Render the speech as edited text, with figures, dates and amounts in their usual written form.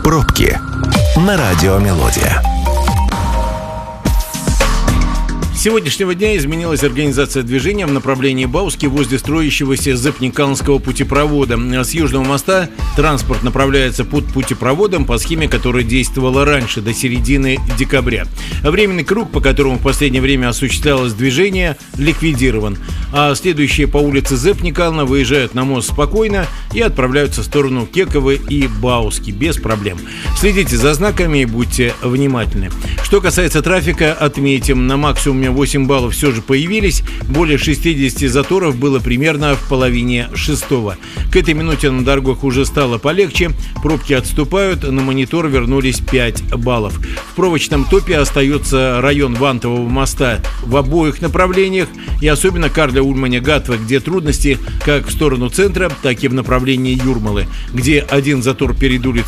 Пробки на радио «Мелодия». С сегодняшнего дня изменилась организация движения в направлении Бауски возле строящегося Зепникалнского путепровода. С Южного моста транспорт направляется под путепроводом по схеме, которая действовала раньше, до середины декабря. Временный круг, по которому в последнее время осуществлялось движение, ликвидирован. А следующие по улице Зепникална выезжают на мост спокойно и отправляются в сторону Кековы и Бауски без проблем. Следите за знаками и будьте внимательны. Что касается трафика, отметим, на максимуме 8 баллов все же появились. Более 60 заторов было примерно в половине шестого. К этой минуте на дорогах уже стало полегче. Пробки отступают, на монитор вернулись 5 баллов. В пробочном топе остается район Вантового моста в обоих направлениях. И особенно Карля-Ульманя-Гатва, где трудности как в сторону центра, так и в направлении Юрмалы, где один затор перед улицей